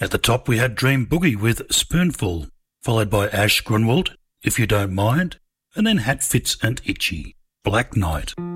At the top we had Dream Boogie with Spoonful, followed by Ash Grunwald, If You Don't Mind, and then Hatfits and Itchy, Black Knight.